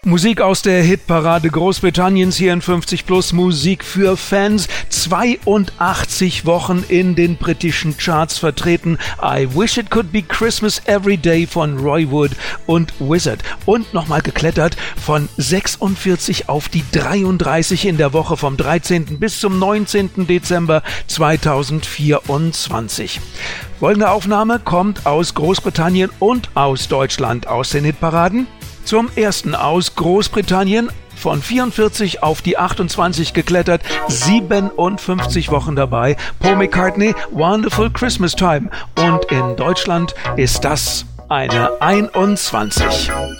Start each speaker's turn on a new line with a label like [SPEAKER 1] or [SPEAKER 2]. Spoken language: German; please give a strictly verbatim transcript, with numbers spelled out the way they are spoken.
[SPEAKER 1] Musik aus der Hitparade Großbritanniens hier in fünfzig plus, Musik für Fans. zweiundachtzig Wochen in den britischen Charts vertreten. I Wish It Could Be Christmas Every Day von Roy Wood und Wizard. Und nochmal geklettert von sechsundvierzig auf die dreiunddreißig in der Woche vom dreizehnten bis zum neunzehnten Dezember zweitausendvierundzwanzig. Folgende Aufnahme kommt aus Großbritannien und aus Deutschland aus den Hitparaden. Zum ersten aus Großbritannien, von vierundvierzig auf die achtundzwanzig geklettert, siebenundfünfzig Wochen dabei, Paul McCartney, Wonderful Christmas Time. Und in Deutschland ist das eine einundzwanzig.